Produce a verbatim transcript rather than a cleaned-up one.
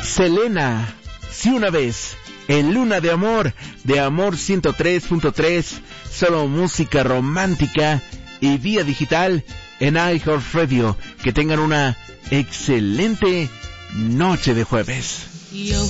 Selena, Si una vez, en Luna de Amor, de Amor ciento tres punto tres, solo música romántica y vía digital en iHeartRadio. Que tengan una excelente noche de jueves.